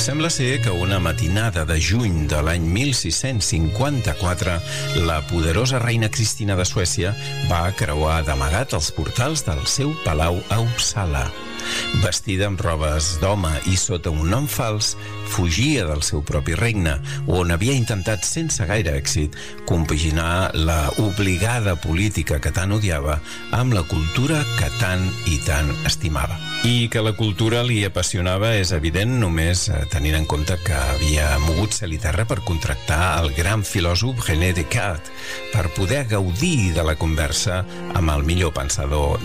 Sembla ser que una matinada de juny de l'any 1654 la poderosa reina Cristina de Suècia va creuar d'amagat els portals del seu palau a Uppsala. Vestida amb robes d'home i sota un nom fals, fugia del seu propi regne, on havia intentat sense gaire èxit compaginar la obligada política que tant odiava amb la cultura que tant i tant estimava. I que la cultura li apassionava és evident només tenint en compte que havia mogut cel i terra per contractar el gran filòsof René Descartes per poder gaudir de la conversa amb el millor pensador